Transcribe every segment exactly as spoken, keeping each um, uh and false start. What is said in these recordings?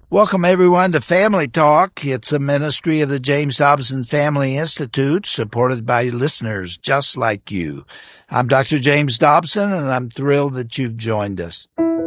Welcome, everyone, to Family Talk. It's a ministry of the James Dobson Family Institute, supported by listeners just like you. I'm Doctor James Dobson, and I'm thrilled that you've joined us.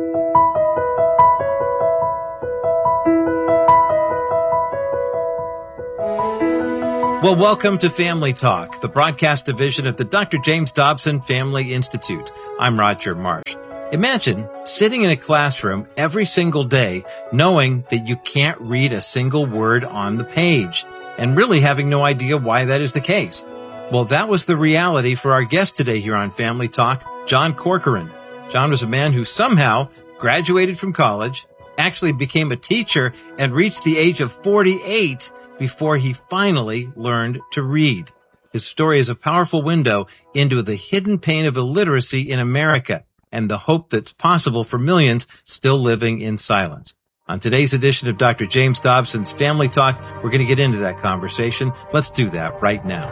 Well, welcome to Family Talk, the broadcast division of the Doctor James Dobson Family Institute. I'm Roger Marsh. Imagine sitting in a classroom every single day knowing that you can't read a single word on the page and really having no idea why that is the case. Well, that was the reality for our guest today here on Family Talk, John Corcoran. John was a man who somehow graduated from college, actually became a teacher, and reached the age of forty-eight before he finally learned to read. His story is a powerful window into the hidden pain of illiteracy in America and the hope that's possible for millions still living in silence. On today's edition of Doctor James Dobson's Family Talk, we're going to get into that conversation. Let's do that right now.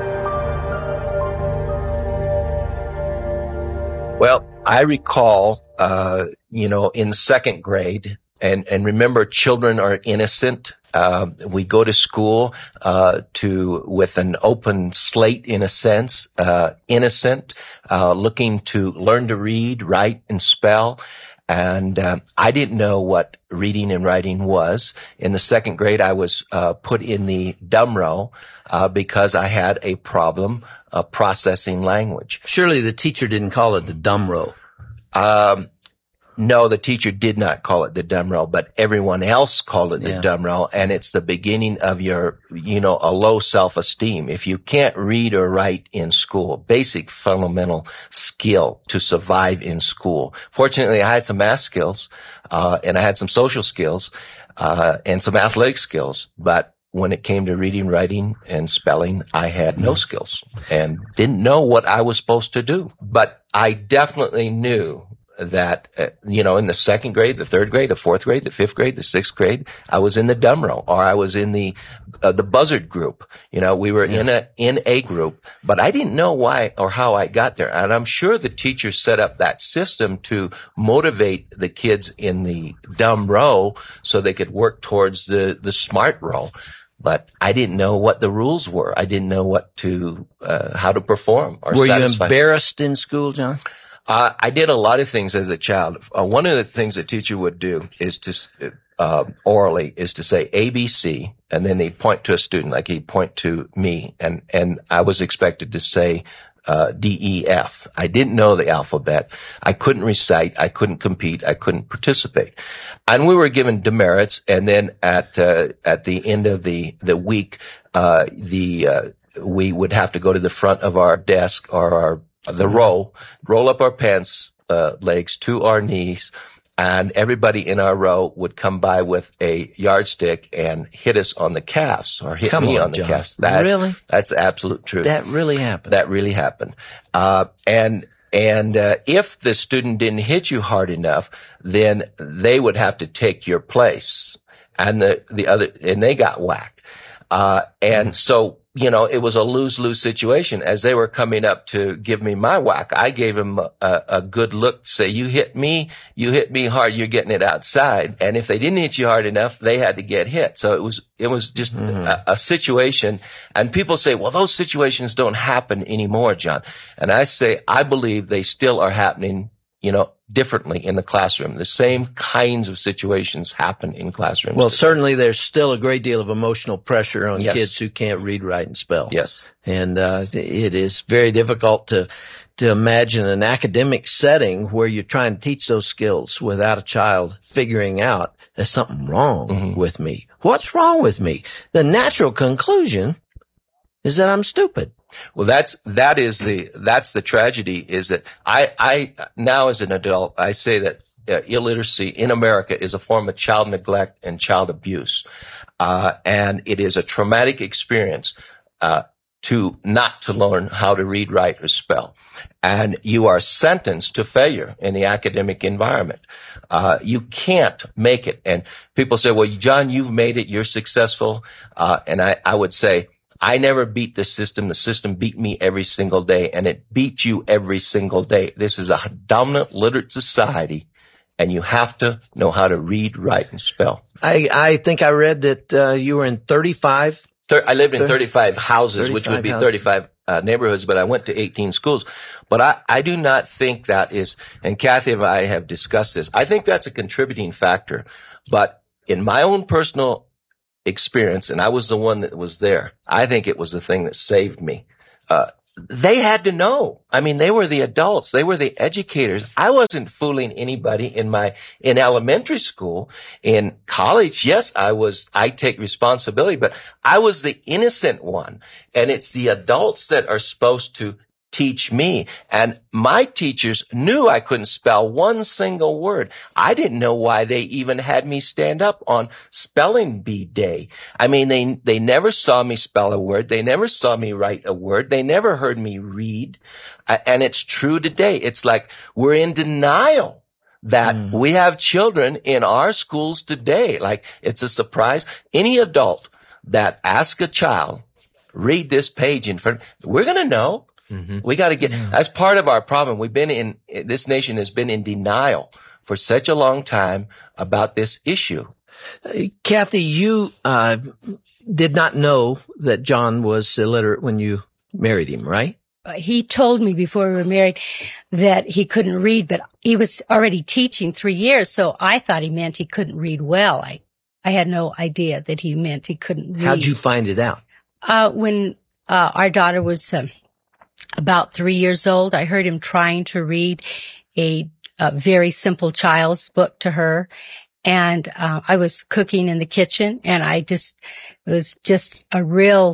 Well, I recall, uh, you know, in second grade, and, and remember, children are innocent. Uh, we go to school, uh, to, with an open slate in a sense, uh, innocent, uh, looking to learn to read, write, and spell. And, uh, I didn't know what reading and writing was. In the second grade, I was, uh, put in the dumb row, uh, because I had a problem, uh, processing language. Surely the teacher didn't call it the dumb row. Um, No, the teacher did not call it the dumb row, but everyone else called it the Yeah. dumb row. And it's the beginning of your, you know, a low self-esteem. If you can't read or write in school, basic fundamental skill to survive in school. Fortunately, I had some math skills, uh, and I had some social skills, uh, and some athletic skills, but when it came to reading, writing, and spelling, I had no skills and didn't know what I was supposed to do. But I definitely knew that, uh, you know, in the second grade, the third grade, the fourth grade, the fifth grade, the sixth grade, I was in the dumb row, or I was in the, uh, the buzzard group. You know, we were Yeah. in a, in a group, but I didn't know why or how I got there. And I'm sure the teachers set up that system to motivate the kids in the dumb row so they could work towards the, the smart row. But I didn't know what the rules were. I didn't know what to, uh, how to perform or Were you satisfy. embarrassed in school, John? Uh, I did a lot of things as a child. Uh, one of the things a teacher would do is to, uh, orally is to say A B C, and then he'd point to a student, like he'd point to me, and, and I was expected to say, uh, D E F. I didn't know the alphabet. I couldn't recite. I couldn't compete. I couldn't participate. And we were given demerits, and then at, uh, at the end of the, the week, uh, the, uh, we would have to go to the front of our desk or our the row, roll up our pants, uh, legs to our knees, and everybody in our row would come by with a yardstick and hit us on the calves, or hit Come me on, on the John. calves. That, Really? That's the absolute truth. That really happened. That really happened. Uh, and, and, uh, if the student didn't hit you hard enough, then they would have to take your place. And the, the other, and they got whacked. Uh, and so, you know, it was a lose-lose situation. As they were coming up to give me my whack, I gave them a, a good look to say, you hit me, you hit me hard, you're getting it outside. And if they didn't hit you hard enough, they had to get hit. So it was, it was just mm-hmm. a, a situation. And people say, well, those situations don't happen anymore, John. And I say, I believe they still are happening, you know, differently in the classroom. The same kinds of situations happen in classrooms. Well, certainly there's still a great deal of emotional pressure on Yes. kids who can't read, write, and spell. Yes. And uh, it is very difficult to to imagine an academic setting where you're trying to teach those skills without a child figuring out there's something wrong Mm-hmm. with me. What's wrong with me? The natural conclusion is that I'm stupid. Well, that's, that is the, that's the tragedy, is that I, I, now as an adult, I say that uh, illiteracy in America is a form of child neglect and child abuse. Uh, and it is a traumatic experience, uh, to not to learn how to read, write, or spell. And you are sentenced to failure in the academic environment. Uh, you can't make it. And people say, well, John, you've made it. You're successful. Uh, and I, I would say, I never beat the system. The system beat me every single day, and it beats you every single day. This is a dominant literate society, and you have to know how to read, write, and spell. I, I think I read that uh, you were in thirty-five. Thir- I lived in thirty-five houses, thirty-five which would be houses. thirty-five uh, neighborhoods, but I went to eighteen schools. But I, I do not think that is, and Kathy and I have discussed this, I think that's a contributing factor. But in my own personal experience, and I was the one that was there, I think it was the thing that saved me. Uh, they had to know. I mean, they were the adults. They were the educators. I wasn't fooling anybody in my, in elementary school. In college, yes, I was, I take responsibility, but I was the innocent one. And it's the adults that are supposed to teach me. And my teachers knew I couldn't spell one single word. I didn't know why they even had me stand up on spelling bee day. I mean, they, they never saw me spell a word. They never saw me write a word. They never heard me read. And it's true today. It's like we're in denial that mm. we have children in our schools today. Like it's a surprise. Any adult that asks a child, read this page in front, we're going to know. Mm-hmm. We got to get, yeah. That's part of our problem. We've been in, this nation has been in denial for such a long time about this issue. Uh, Kathy, you, uh, did not know that John was illiterate when you married him, right? He told me before we were married that he couldn't read, but he was already teaching three years. So I thought he meant he couldn't read well. I, I had no idea that he meant he couldn't read. How'd you find it out? Uh, when, uh, our daughter was, um, about three years old, I heard him trying to read a, a very simple child's book to her. And, uh, I was cooking in the kitchen and I just, it was just a real,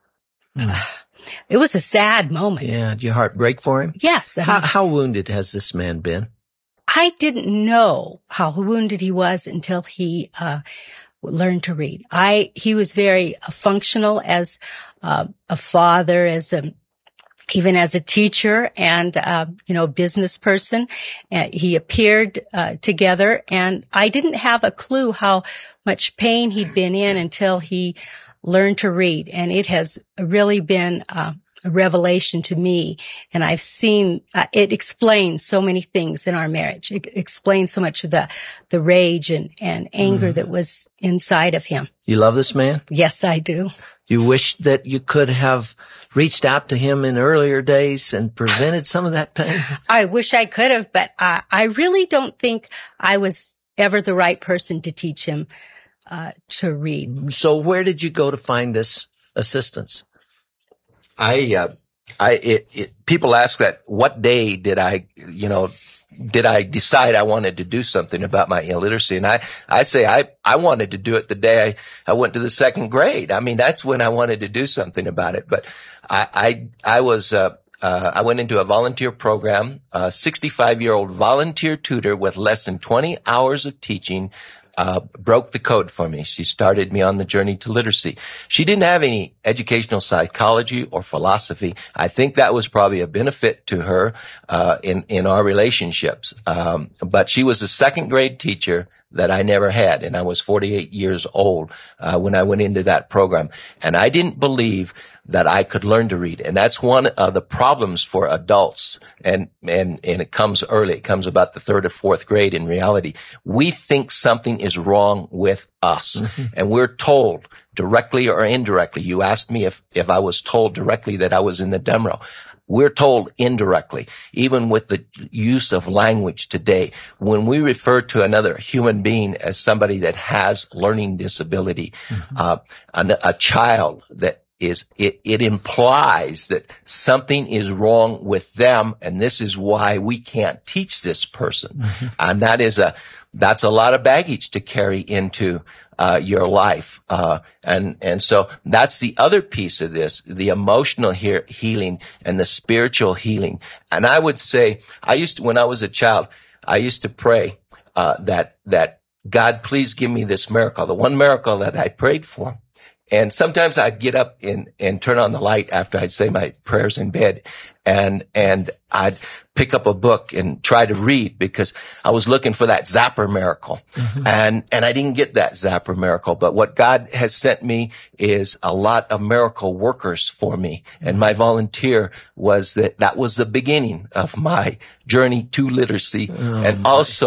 mm. uh, it was a sad moment. Yeah. Did your heart break for him? Yes. I mean, how, how wounded has this man been? I didn't know how wounded he was until he, uh, learned to read. I, he was very uh, functional as, uh, a father, as a, even as a teacher and, uh, you know, business person. Uh, he appeared, uh, together and I didn't have a clue how much pain he'd been in until he learned to read. And it has really been, uh, a revelation to me. And I've seen, uh, it explains so many things in our marriage. It explains so much of the, the rage and, and anger mm. that was inside of him. You love this man? Yes, I do. You wish that you could have reached out to him in earlier days and prevented some of that pain? I wish I could have, but I, I really don't think I was ever the right person to teach him uh, to read. So where did you go to find this assistance? I, uh, I, it, it, people ask that, what day did I, you know, did I decide I wanted to do something about my illiteracy? And I, I say I, I wanted to do it the day I, I went to the second grade. I mean, that's when I wanted to do something about it. But I, I, I was, uh, uh, I went into a volunteer program, a sixty-five year old volunteer tutor with less than twenty hours of teaching. Uh, broke the code for me. She started me on the journey to literacy. She didn't have any educational psychology or philosophy. I think that was probably a benefit to her, uh, in, in our relationships. Um, but she was a second grade teacher that I never had. And I was forty-eight years old, uh, when I went into that program. And I didn't believe that I could learn to read. And that's one of the problems for adults. And, and, and it comes early. It comes about the third or fourth grade in reality. We think something is wrong with us. Mm-hmm. And we're told directly or indirectly. You asked me if, if I was told directly that I was in the dumb row. We're told indirectly, even with the use of language today. When we refer to another human being as somebody that has learning disability, mm-hmm. uh, a, a child that is, it, it implies that something is wrong with them, and this is why we can't teach this person. Mm-hmm. And that is a, that's a lot of baggage to carry into uh your life. Uh and and so that's the other piece of this, the emotional he- healing and the spiritual healing. And I would say, I used to, when I was a child, I used to pray uh that that God, please give me this miracle, the one miracle that I prayed for. And sometimes I'd get up and, and turn on the light after I'd say my prayers in bed, and, and I'd pick up a book and try to read because I was looking for that zapper miracle. Mm-hmm. And, and I didn't get that zapper miracle. But what God has sent me is a lot of miracle workers for me. Mm-hmm. And my volunteer was that, that was the beginning of my journey to literacy. Oh, and also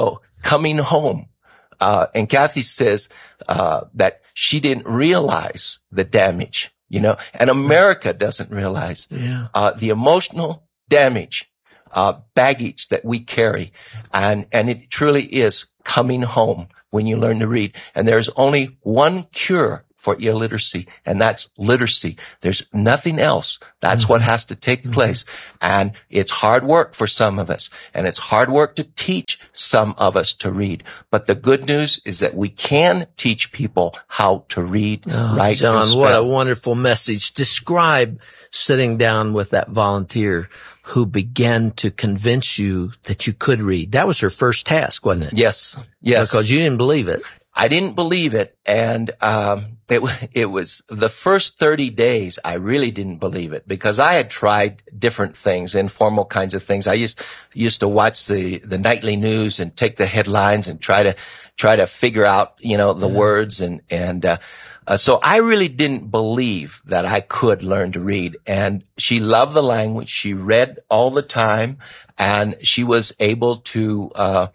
coming home. Uh, and Kathy says, uh, that she didn't realize the damage, you know, and America doesn't realize, Yeah. uh, the emotional damage, uh, baggage that we carry. And, and it truly is coming home when you learn to read. And there's only one cure for illiteracy, and that's literacy. There's nothing else. That's mm-hmm. what has to take mm-hmm. place. And it's hard work for some of us, and it's hard work to teach some of us to read. But the good news is that we can teach people how to read, oh, write, John, and spell. What a wonderful message. Describe sitting down with that volunteer who began to convince you that you could read. That was her first task, wasn't it? Yes. Yes. Because you didn't believe it. I didn't believe it. And, um, it, it was the first thirty days. I really didn't believe it because I had tried different things, informal kinds of things. I used, used to watch the, the nightly news and take the headlines and try to, try to figure out, you know, the yeah. words. And, and, uh, uh, so I really didn't believe that I could learn to read. And she loved the language. She read all the time, and she was able to, uh,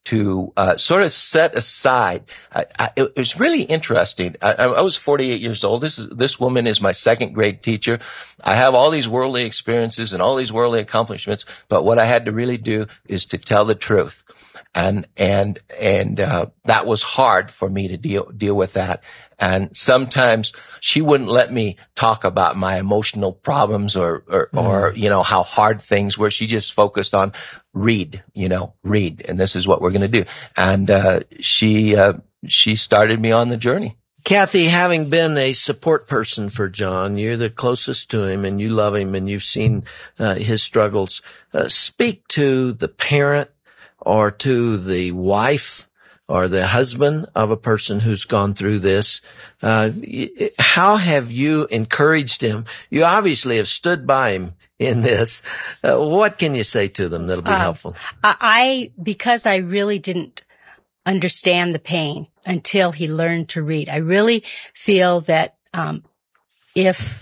to uh sort of set aside. I, I, it was really interesting. I, I was forty-eight years old. This is this woman is my second grade teacher. I have all these worldly experiences and all these worldly accomplishments, but what I had to really do is to tell the truth, and and and uh that was hard for me to deal deal with that. And sometimes she wouldn't let me talk about my emotional problems or or, mm. or you know how hard things were. She just focused on read, you know, read, and this is what we're going to do. And uh she uh she started me on the journey. Kathy, having been a support person for John, you're the closest to him, and you love him, and you've seen uh, his struggles. Uh, speak to the parent or to the wife or the husband of a person who's gone through this. Uh, how have you encouraged him? You obviously have stood by him in this. Uh, what can you say to them that'll be uh, helpful? I, because I really didn't understand the pain until he learned to read. I really feel that, um, if,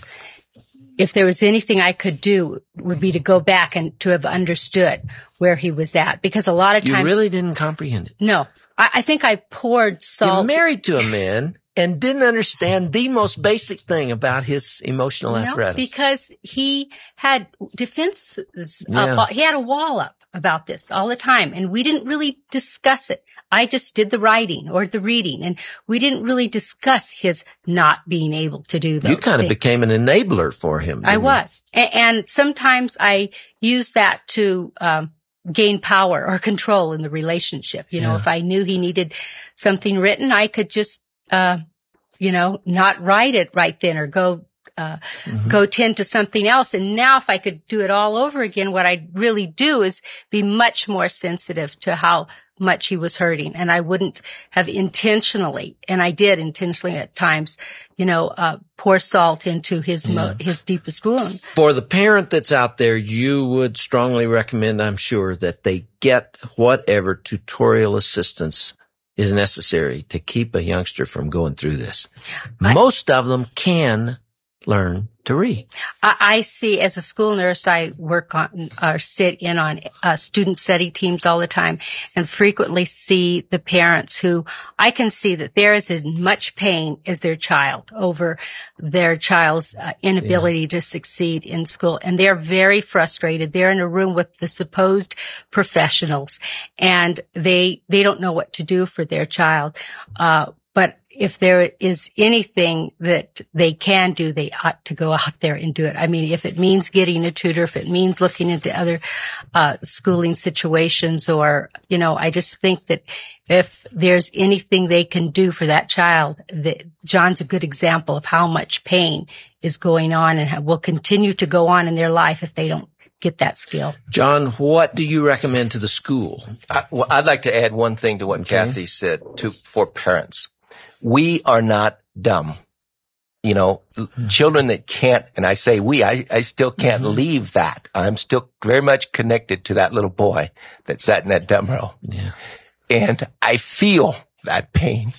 if there was anything I could do, would be to go back and to have understood where he was at. Because a lot of times. You really didn't comprehend it? No. I, I think I poured salt. You're married to a man and didn't understand the most basic thing about his emotional no, apparatus. Because he had defenses. Yeah. Up, he had a wall up about this all the time, and we didn't really discuss it. I just did the writing or the reading, and we didn't really discuss his not being able to do those You kind things. of became an enabler for him. I was. And, and sometimes I used that to um gain power or control in the relationship. You know, yeah. if I knew he needed something written, I could just, uh, you know, not write it right then or go, uh, mm-hmm. go tend to something else. And now if I could do it all over again, what I'd really do is be much more sensitive to how much he was hurting. And I wouldn't have intentionally, and I did intentionally at times, you know, uh, pour salt into his, yeah. mo- his deepest wound. For the parent that's out there, you would strongly recommend, I'm sure, that they get whatever tutorial assistance is necessary to keep a youngster from going through this. I, Most of them can learn to read. I, I see, as a school nurse, I work on or sit in on uh, student study teams all the time, and frequently see the parents who I can see that they're as in much pain as their child over their child's uh, inability yeah. to succeed in school. And they're very frustrated. They're in a room with the supposed professionals, and they, they don't know what to do for their child. Uh, but if there is anything that they can do, they ought to go out there and do it. I mean, if it means getting a tutor, if it means looking into other uh schooling situations, or, you know, I just think that if there's anything they can do for that child, that John's a good example of how much pain is going on and will continue to go on in their life if they don't get that skill. John, what do you recommend to the school? I, well, I'd like to add one thing to what okay. Kathy said to for parents. We are not dumb. You know, mm-hmm. children that can't, and I say we, I, I still can't mm-hmm. leave that. I'm still very much connected to that little boy that sat in that dumb row. Yeah. And I feel that pain.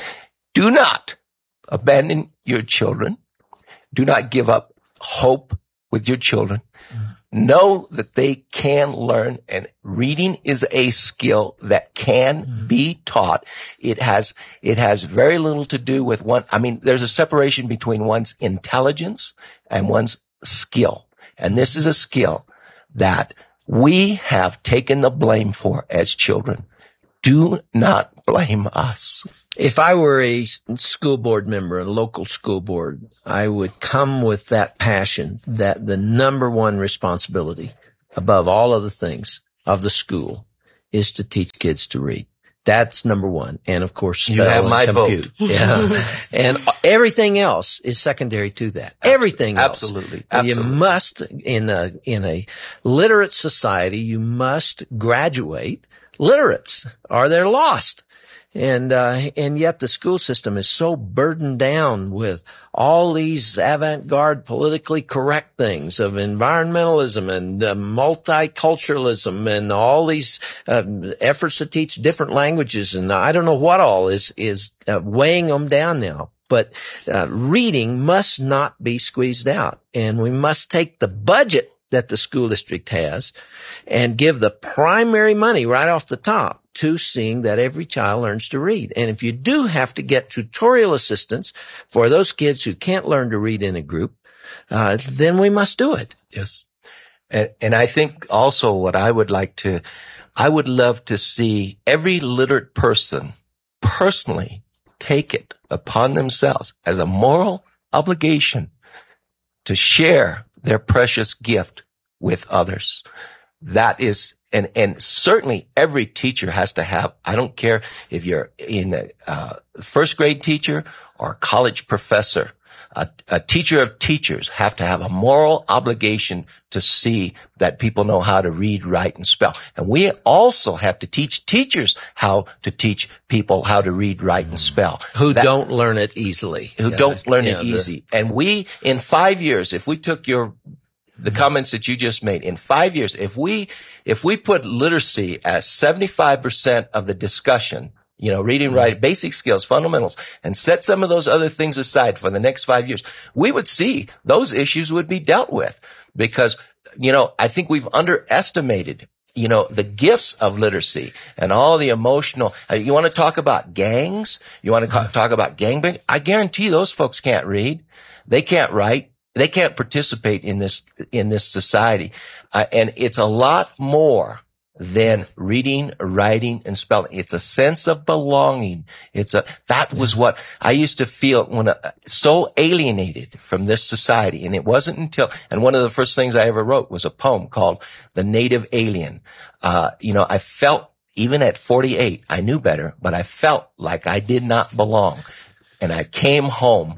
Do not abandon your children. Do not give up hope with your children. Mm-hmm. know that they can learn, and reading is a skill that can mm-hmm. be taught. It has, it has very little to do with one. I mean, there's a separation between one's intelligence and one's skill. And this is a skill that we have taken the blame for as children. Do not blame us. If I were a school board member, a local school board, I would come with that passion that the number one responsibility above all other things of the school is to teach kids to read. That's number one. And of course, spell you have and my compute. vote. Yeah. And everything else is secondary to that. Absolutely. Everything else. Absolutely. Absolutely. You must, in a, in a literate society, you must graduate literates or they're lost. And, uh, and yet the school system is so burdened down with all these avant-garde politically correct things of environmentalism and uh, multiculturalism and all these uh, efforts to teach different languages. And I don't know what all is, is uh, weighing them down now. But uh, reading must not be squeezed out. And we must take the budget that the school district has and give the primary money right off the top to seeing that every child learns to read. And if you do have to get tutorial assistance for those kids who can't learn to read in a group, uh, then we must do it. Yes. And, and I think also what I would like to, I would love to see every literate person personally take it upon themselves as a moral obligation to share their precious gift with others. That is, and, and certainly every teacher has to have, I don't care if you're in a uh, first grade teacher or a college professor, a, a teacher of teachers have to have a moral obligation to see that people know how to read, write, and spell. And we also have to teach teachers how to teach people how to read, write, and spell. Who that, don't learn it easily. Who yeah, don't learn yeah, it easy. The, and we, in five years, if we took your the comments that you just made, in five years, if we, if we put literacy as seventy-five percent of the discussion, you know, reading, writing, basic skills, fundamentals, and set some of those other things aside for the next five years, we would see those issues would be dealt with. Because, you know, I think we've underestimated, you know, the gifts of literacy and all the emotional, uh, you want to talk about gangs? You want to ca- talk about gangbang? I guarantee those folks can't read. They can't write. They can't participate in this, in this society. Uh, and it's a lot more than reading, writing, and spelling. It's a sense of belonging. It's a, that was what I used to feel when uh, so alienated from this society. And it wasn't until, and one of the first things I ever wrote was a poem called The Native Alien. Uh, you know, I felt, even at forty-eight, I knew better, but I felt like I did not belong. And I came home,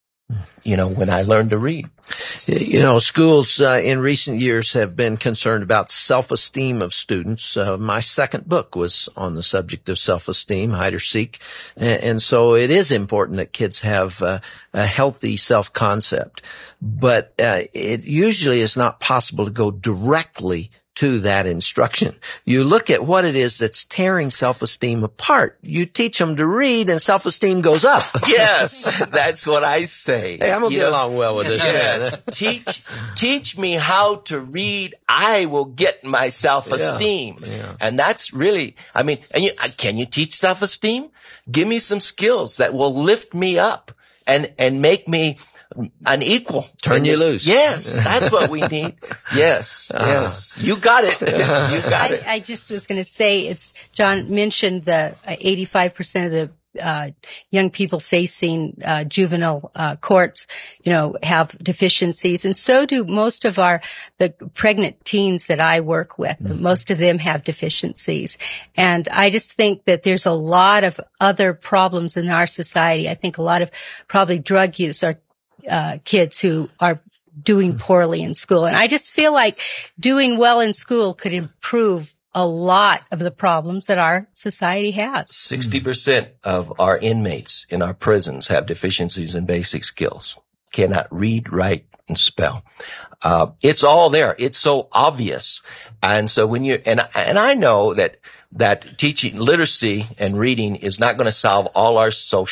you know, when I learned to read. You know, schools uh, in recent years have been concerned about self-esteem of students. Uh, my second book was on the subject of self-esteem, hide or seek. And, and so it is important that kids have uh, a healthy self-concept. But uh, it usually is not possible to go directly to that instruction. You look at what it is that's tearing self-esteem apart. You teach them to read and self-esteem goes up. Yes, that's what I say. Hey, I'm going to get know, along well with this. Yes, Man. teach, teach me how to read. I will get my self-esteem. Yeah, yeah. And that's really, I mean, and you, can you teach self-esteem? Give me some skills that will lift me up and, and make me an equal. Turn you loose. Yes, that's what we need. Yes, uh, yes. You got it. You got I, it. I just was going to say, it's, John mentioned the uh, eighty-five percent of the uh, young people facing uh, juvenile uh, courts, you know, have deficiencies. And so do most of our, the pregnant teens that I work with. Mm-hmm. Most of them have deficiencies. And I just think that there's a lot of other problems in our society. I think a lot of probably drug use are Uh, kids who are doing poorly in school. And I just feel like doing well in school could improve a lot of the problems that our society has. sixty percent of our inmates in our prisons have deficiencies in basic skills, cannot read, write, and spell. Uh, it's all there. It's so obvious. And so when you, and, and I know that, that teaching literacy and reading is not going to solve all our social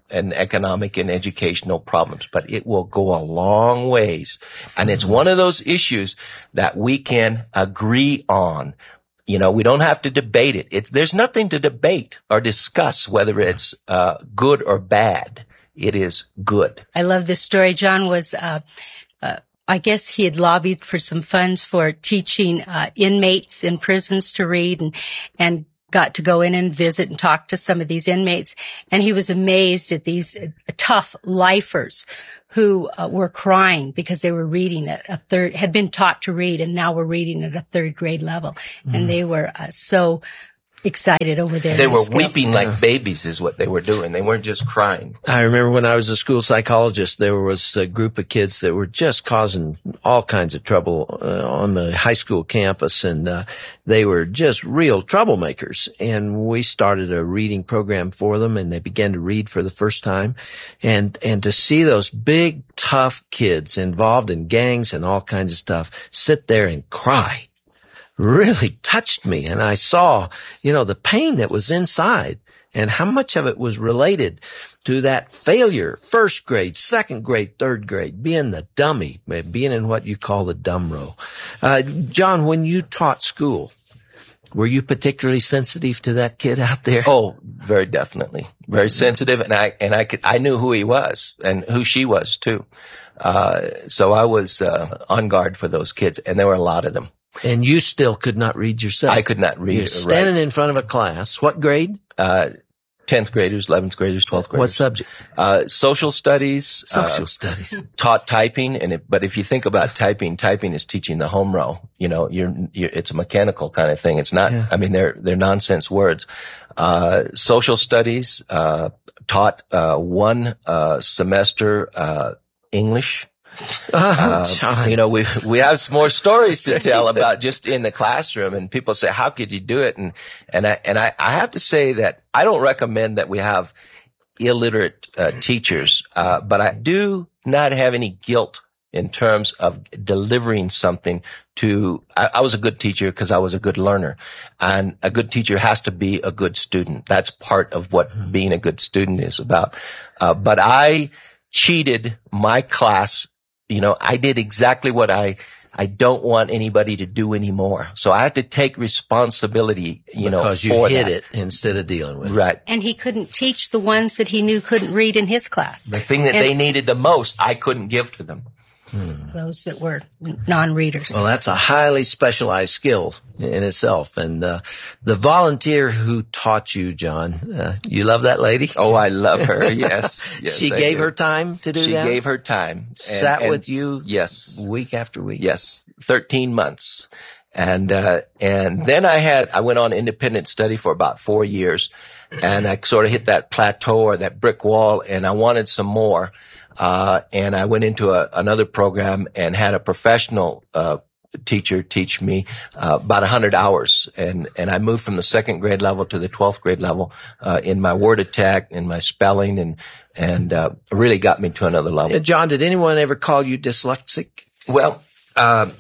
and economic and educational problems, but it will go a long ways. And it's one of those issues that we can agree on. You know, we don't have to debate it. It's, there's nothing to debate or discuss whether it's, uh, good or bad. It is good. I love this story. John was, uh, uh, I guess he had lobbied for some funds for teaching, uh, inmates in prisons to read and, and got to go in and visit and talk to some of these inmates. And he was amazed at these uh, tough lifers who uh, were crying because they were reading at a third, had been taught to read and now were reading at a third grade level. Mm. And they were uh, so excited over there. They were weeping like babies is what they were doing. They weren't just crying. I remember when I was a school psychologist, there was a group of kids that were just causing all kinds of trouble uh, on the high school campus, and uh, they were just real troublemakers. And we started a reading program for them, and they began to read for the first time. And and to see those big, tough kids involved in gangs and all kinds of stuff sit there and cry really touched me. And I saw, you know, the pain that was inside and how much of it was related to that failure, first grade, second grade, third grade, being the dummy, being in what you call the dumb row. Uh, John, when you taught school, were you particularly sensitive to that kid out there? Oh, very definitely. Very sensitive. And I, and I could, I knew who he was and who she was too. Uh, so I was, uh, on guard for those kids, and there were a lot of them. And you still could not read yourself. I could not read. You're standing right in front of a class. What grade? Uh, tenth graders, eleventh graders, twelfth graders. What subject? Uh, social studies. Social uh, studies. Taught typing. And it, but if you think about typing, typing is teaching the home row. You know, you're, you're, it's a mechanical kind of thing. It's not, yeah. I mean, they're, they're nonsense words. Uh, social studies, uh, taught, uh, one, uh, semester, uh, English. Oh, uh, you know, we we have some more stories to tell about just in the classroom, and people say, "How could you do it?" And and I and I, I have to say that I don't recommend that we have illiterate uh, teachers, uh, but I do not have any guilt in terms of delivering something to. I, I was a good teacher because I was a good learner, and a good teacher has to be a good student. That's part of what being a good student is about. Uh, but I cheated my class. You know, I did exactly what I, I don't want anybody to do anymore. So I had to take responsibility, you know, because you for hid that. it instead of dealing with it. Right. And he couldn't teach the ones that he knew couldn't read in his class. The thing that and they needed the most, I couldn't give to them. Hmm. Those that were non-readers. Well, that's a highly specialized skill in itself. And uh, the volunteer who taught you, John, uh, you love that lady? Oh, I love her. Yes. yes she I gave do. her time to do she that? She gave her time. And, Sat and, with you yes. week after week? Yes. thirteen months. And, uh, and then I had, I went on independent study for about four years, and I sort of hit that plateau or that brick wall, and I wanted some more. Uh, and I went into a, another program and had a professional, uh, teacher teach me, uh, about a hundred hours. And, and I moved from the second grade level to the twelfth grade level, uh, in my word attack and my spelling, and, and, uh, really got me to another level. Yeah, John, did anyone ever call you dyslexic? Well, um,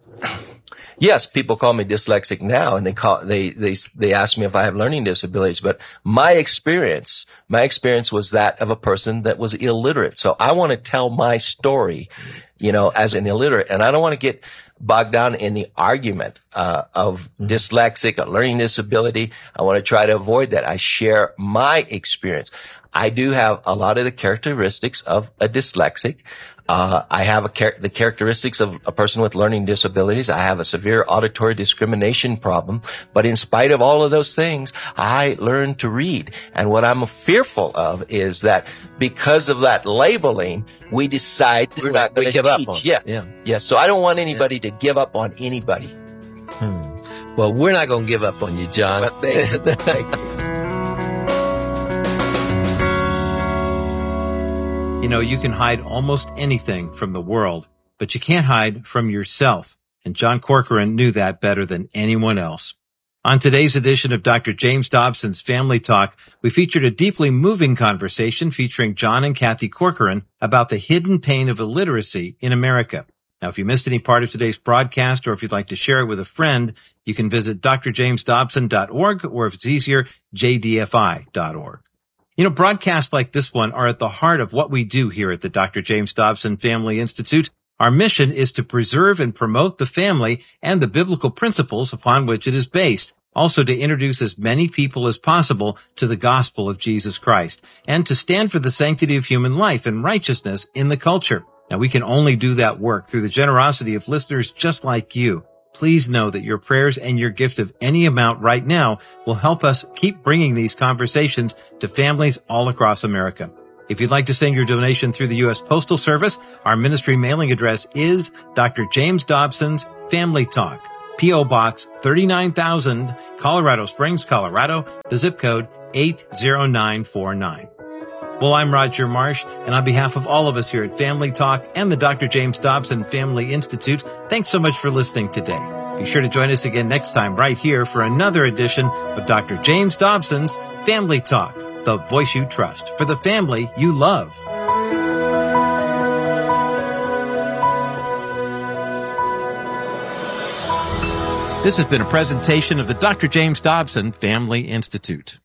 yes, people call me dyslexic now, and they call, they, they, they ask me if I have learning disabilities, but my experience, my experience was that of a person that was illiterate. So I want to tell my story, you know, as an illiterate, and I don't want to get bogged down in the argument, uh, of dyslexic, a learning disability. I want to try to avoid that. I share my experience. I do have a lot of the characteristics of a dyslexic. Uh, I have a char- the characteristics of a person with learning disabilities. I have a severe auditory discrimination problem. But in spite of all of those things, I learned to read. And what I'm fearful of is that because of that labeling, we decide we're not going to give teach. up on it. Yeah. Yeah. Yeah. So I don't want anybody yeah. to give up on anybody. Hmm. Well, we're not going to give up on you, John. But thank you. Thank you. You know, you can hide almost anything from the world, but you can't hide from yourself. And John Corcoran knew that better than anyone else. On today's edition of Doctor James Dobson's Family Talk, we featured a deeply moving conversation featuring John and Kathy Corcoran about the hidden pain of illiteracy in America. Now, if you missed any part of today's broadcast, or if you'd like to share it with a friend, you can visit d r james dobson dot org, or if it's easier, j d f i dot org. You know, broadcasts like this one are at the heart of what we do here at the Doctor James Dobson Family Institute. Our mission is to preserve and promote the family and the biblical principles upon which it is based. Also to introduce as many people as possible to the gospel of Jesus Christ, and to stand for the sanctity of human life and righteousness in the culture. Now, we can only do that work through the generosity of listeners just like you. Please know that your prayers and your gift of any amount right now will help us keep bringing these conversations to families all across America. If you'd like to send your donation through the U S Postal Service, our ministry mailing address is Doctor James Dobson's Family Talk, P O. Box thirty-nine thousand, Colorado Springs, Colorado, the zip code eight zero nine four nine. Well, I'm Roger Marsh, and on behalf of all of us here at Family Talk and the Doctor James Dobson Family Institute, thanks so much for listening today. Be sure to join us again next time right here for another edition of Doctor James Dobson's Family Talk, the voice you trust for the family you love. This has been a presentation of the Doctor James Dobson Family Institute.